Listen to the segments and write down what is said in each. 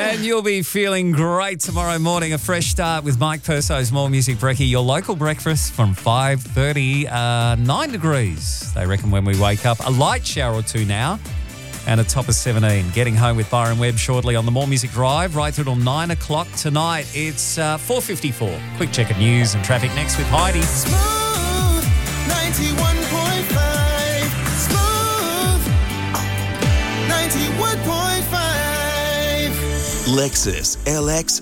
And you'll be feeling great tomorrow morning. A fresh start with Mike Perso's More Music Brekkie, your local breakfast from 5:30, 9 degrees. They reckon when we wake up. A light shower or two now and a top of 17. Getting home with Byron Webb shortly on the More Music Drive right through till 9 o'clock tonight. It's 4:54. Quick check of news and traffic next with Heidi. Smooth 91.5. Smooth 91.5. Lexus LX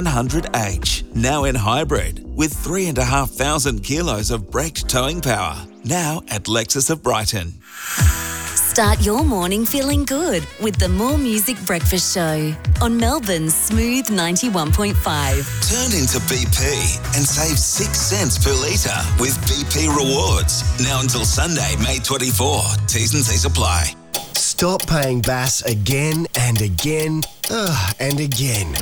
700H, now in hybrid, with 3,500 kilos of braked towing power. Now at Lexus of Brighton. Start your morning feeling good with the More Music Breakfast Show on Melbourne's Smooth 91.5. Turn into BP and save 6 cents per litre with BP Rewards. Now until Sunday, May 24. T's and C's apply. Stop paying BAS again and again and again.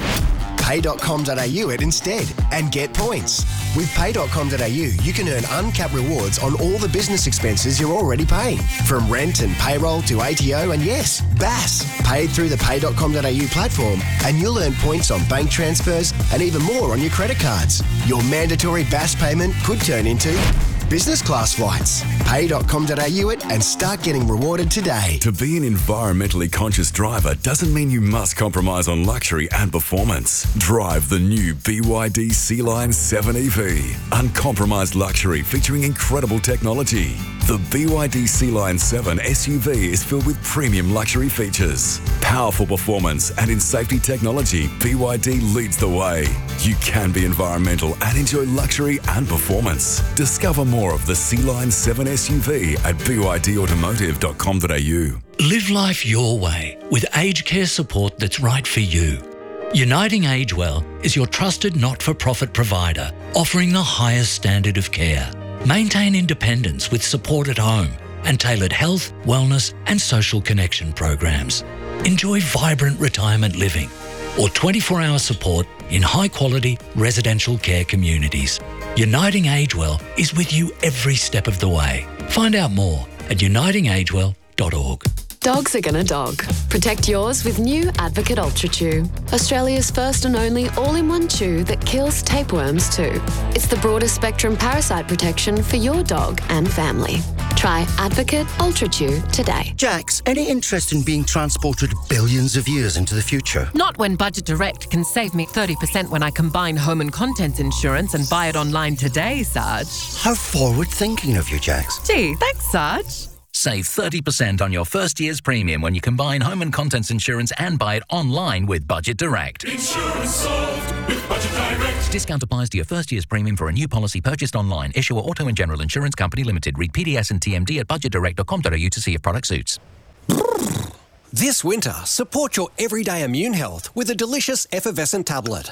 Pay.com.au it instead and get points. With Pay.com.au, you can earn uncapped rewards on all the business expenses you're already paying. From rent and payroll to ATO and yes, BAS. Paid through the Pay.com.au platform and you'll earn points on bank transfers and even more on your credit cards. Your mandatory BAS payment could turn into business class flights. Pay.com.au it and start getting rewarded today. To be an environmentally conscious driver doesn't mean you must compromise on luxury and performance. Drive the new BYD Sea-Line 7 EV. Uncompromised luxury featuring incredible technology. The BYD Sea-Line 7 SUV is filled with premium luxury features. Powerful performance and in safety technology, BYD leads the way. You can be environmental and enjoy luxury and performance. Discover more of the Sea-Line 7 SUV at bydautomotive.com.au. Live life your way with aged care support that's right for you. Uniting AgeWell is your trusted not-for-profit provider, offering the highest standard of care. Maintain independence with support at home and tailored health, wellness and social connection programs. Enjoy vibrant retirement living or 24-hour support in high-quality residential care communities. Uniting AgeWell is with you every step of the way. Find out more at unitingagewell.org. Dogs are gonna dog. Protect yours with new Advocate Ultra Chew, Australia's first and only all-in-one chew that kills tapeworms too. It's the broadest spectrum parasite protection for your dog and family. Try Advocate Ultra Chew today. Jax, any interest in being transported billions of years into the future? Not when Budget Direct can save me 30% when I combine home and contents insurance and buy it online today, Sarge. How forward-thinking of you, Jax. Gee, thanks, Sarge. Save 30% on your first year's premium when you combine home and contents insurance and buy it online with Budget Direct. Insurance solved with Budget Direct. Discount applies to your first year's premium for a new policy purchased online. Issuer Auto and General Insurance Company Limited. Read PDS and TMD at budgetdirect.com.au to see if product suits. This winter, support your everyday immune health with a delicious effervescent tablet.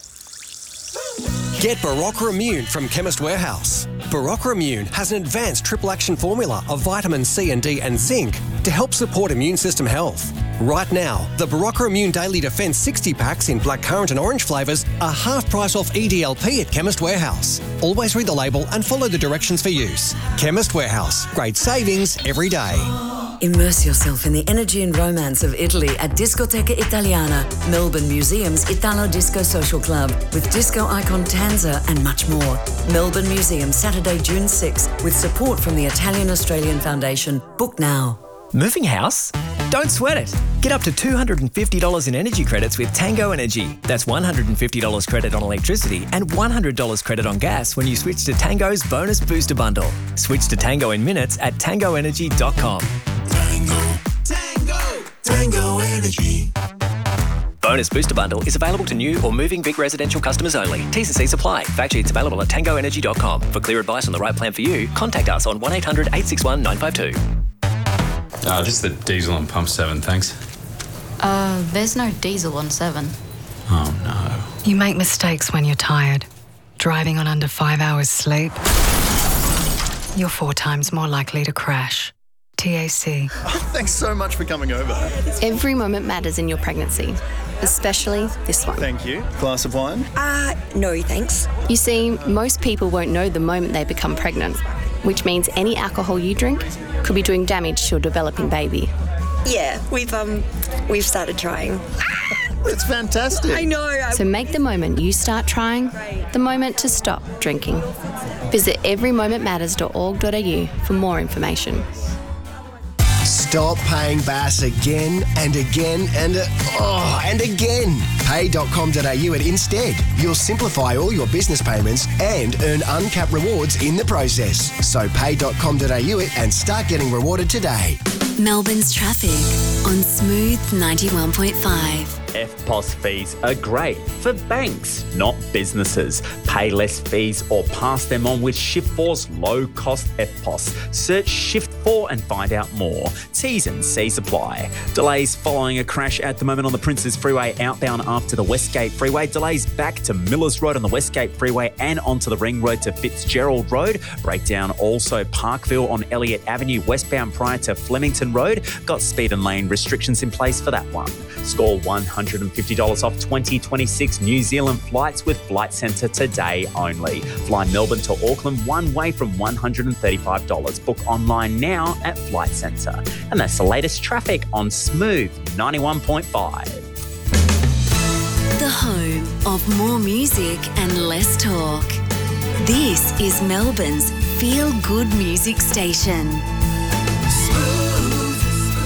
Get Barocca Immune from Chemist Warehouse. Barocca Immune has an advanced triple action formula of vitamin C and D and zinc to help support immune system health. Right now, the Barocca Immune Daily Defense 60 packs in blackcurrant and orange flavours are half price off EDLP at Chemist Warehouse. Always read the label and follow the directions for use. Chemist Warehouse. Great savings every day. Immerse yourself in the energy and romance of Italy at Discoteca Italiana, Melbourne Museum's Italo Disco Social Club, with disco icon Tanza and much more. Melbourne Museum, Saturday, June 6, with support from the Italian-Australian Foundation. Book now. Moving house? Don't sweat it. Get up to $250 in energy credits with Tango Energy. That's $150 credit on electricity and $100 credit on gas when you switch to Tango's Bonus Booster Bundle. Switch to Tango in minutes at tangoenergy.com. Tango Energy. Bonus Booster Bundle is available to new or moving Vic residential customers only. T's and C's apply. Fact sheets available at tangoenergy.com. For clear advice on the right plan for you, contact us on 1800 861 952. Just the diesel on pump 7, thanks. There's no diesel on 7. Oh, no. You make mistakes when you're tired. Driving on under 5 hours sleep, you're 4 times more likely to crash. TAC. Thanks so much for coming over. Every moment matters in your pregnancy, especially this one. Thank you. Glass of wine? No thanks. You see, most people won't know the moment they become pregnant, which means any alcohol you drink could be doing damage to your developing baby. Yeah, we've started trying. It's fantastic. I know. So make the moment you start trying the moment to stop drinking. Visit everymomentmatters.org.au for more information. Stop paying Bass again and again and again. Pay.com.au at Instead. You'll simplify all your business payments and earn uncapped rewards in the process. So pay.com.au and start getting rewarded today. Melbourne's traffic on Smooth 91.5. EFTPOS fees are great for banks, not businesses. Pay less fees or pass them on with Shift4's low-cost EFTPOS. Search Shift4 and find out more. T's and C's apply. Delays following a crash at the moment on the Princes Freeway outbound after the Westgate Freeway. Delays back to Millers Road on the Westgate Freeway and onto the Ring Road to Fitzgerald Road. Breakdown also Parkville on Elliott Avenue westbound prior to Flemington Road. Got speed and lane restrictions in place for that one. Score $150 off 2026 New Zealand flights with Flight Centre today only. Fly Melbourne to Auckland one way from $135. Book online now at Flight Centre. And that's the latest traffic on Smooth 91.5. The home of more music and less talk. This is Melbourne's feel-good music station. Smooth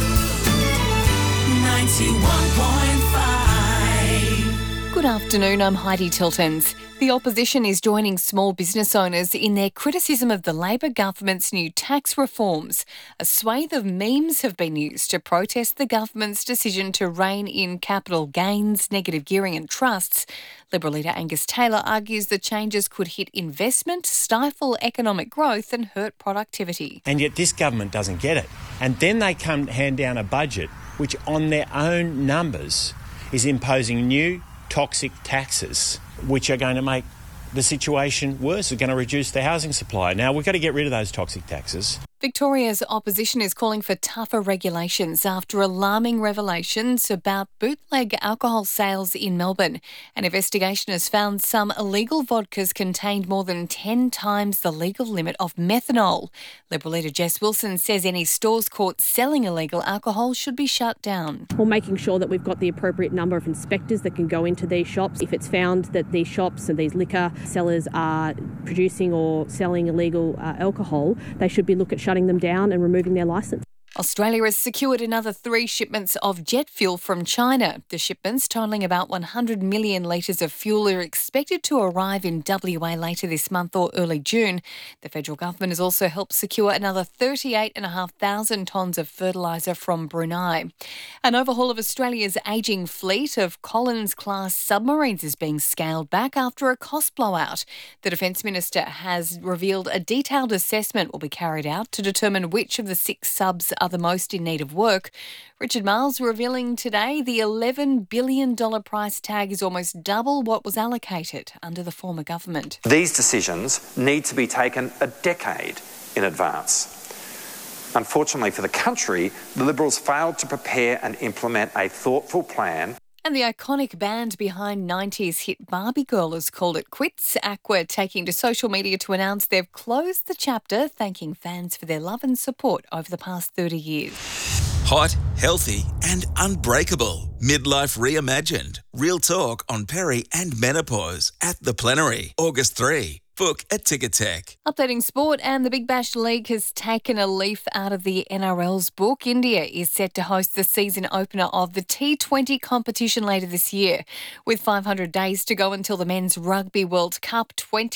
91.5. Good afternoon, I'm Heidi Tiltons. The opposition is joining small business owners in their criticism of the Labor government's new tax reforms. A swathe of memes have been used to protest the government's decision to rein in capital gains, negative gearing and trusts. Liberal leader Angus Taylor argues the changes could hit investment, stifle economic growth and hurt productivity. And yet this government doesn't get it. And then they come hand down a budget which on their own numbers is imposing new toxic taxes which are going to make the situation worse, are going to reduce the housing supply. Now, we've got to get rid of those toxic taxes. Victoria's opposition is calling for tougher regulations after alarming revelations about bootleg alcohol sales in Melbourne. An investigation has found some illegal vodkas contained more than 10 times the legal limit of methanol. Liberal leader Jess Wilson says any stores caught selling illegal alcohol should be shut down. We're making sure that we've got the appropriate number of inspectors that can go into these shops. If it's found that these shops and these liquor sellers are producing or selling illegal alcohol, they should be looking at shutting them down and removing their licence. Australia has secured another 3 shipments of jet fuel from China. The shipments, totalling about 100 million litres of fuel, are expected to arrive in WA later this month or early June. The federal government has also helped secure another 38,500 tonnes of fertiliser from Brunei. An overhaul of Australia's ageing fleet of Collins-class submarines is being scaled back after a cost blowout. The Defence Minister has revealed a detailed assessment will be carried out to determine which of the 6 subs are the most in need of work. Richard Marles revealing today the $11 billion price tag is almost double what was allocated under the former government. These decisions need to be taken a decade in advance. Unfortunately for the country, the Liberals failed to prepare and implement a thoughtful plan. And the iconic band behind 90s hit Barbie Girl has called it quits. Aqua taking to social media to announce they've closed the chapter, thanking fans for their love and support over the past 30 years. Hot, healthy and unbreakable. Midlife reimagined. Real talk on peri and menopause at the Plenary, August 3. Book at Ticketek. Updating sport, and the Big Bash League has taken a leaf out of the NRL's book. India is set to host the season opener of the T20 competition later this year. With 500 days to go until the Men's Rugby World Cup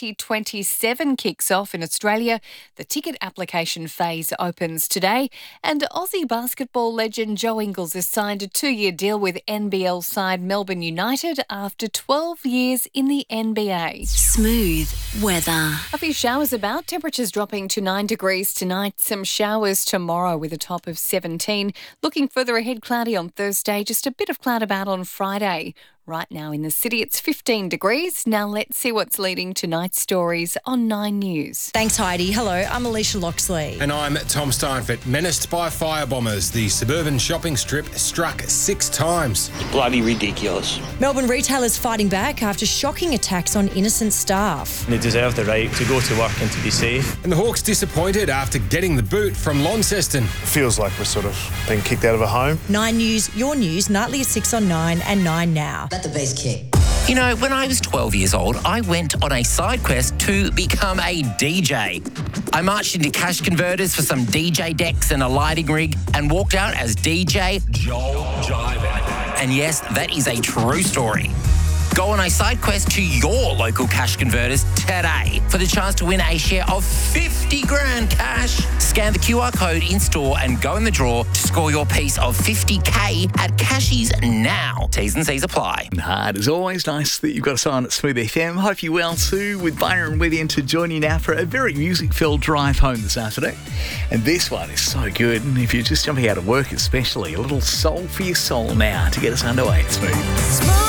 2027 kicks off in Australia, the ticket application phase opens today. And Aussie basketball legend Joe Ingles has signed a 2-year deal with NBL side Melbourne United after 12 years in the NBA. Smooth weather. A few showers about, temperatures dropping to 9 degrees tonight. Some showers tomorrow with a top of 17. Looking further ahead, cloudy on Thursday, just a bit of cloud about on Friday. Right now in the city, it's 15 degrees. Now let's see what's leading tonight's stories on 9 News. Thanks, Heidi. Hello, I'm Alicia Loxley. And I'm Tom Steinfort. Menaced by firebombers, the suburban shopping strip struck 6 times. Bloody ridiculous. Melbourne retailers fighting back after shocking attacks on innocent staff. They deserve the right to go to work and to be safe. And the Hawks disappointed after getting the boot from Launceston. Feels like we're sort of being kicked out of a home. 9 News, your news, nightly at 6 on 9 and 9 now. Let the bass kick. You know, when I was 12 years old, I went on a side quest to become a DJ. I marched into cash converters for some DJ decks and a lighting rig and walked out as DJ Joel Jiven. And yes, that is a true story. Go on a side quest to your local cash converters today for the chance to win a share of 50 grand cash. Scan the QR code in store and go in the draw to score your piece of 50k at Cashies now. T's and C's apply. It is always nice that you've got us on at Smooth FM. Hope you're well too, with Byron with you to join you now for a very music-filled drive home this afternoon. And this one is so good. And if you're just jumping out of work especially, a little soul for your soul now to get us underway. It's Smooth.